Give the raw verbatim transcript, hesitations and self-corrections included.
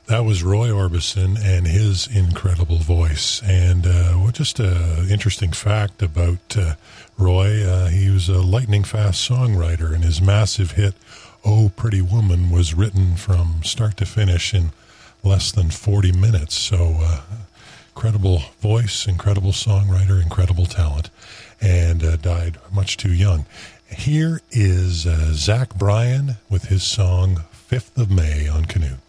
That was Roy Orbison and his incredible voice. And uh, well, just an interesting fact about uh, Roy, uh, he was a lightning-fast songwriter, and his massive hit, Oh, Pretty Woman, was written from start to finish in less than forty minutes. So uh, incredible voice, incredible songwriter, incredible talent, and uh, died much too young. Here is uh, Zach Bryan with his song fifth of May on Canute.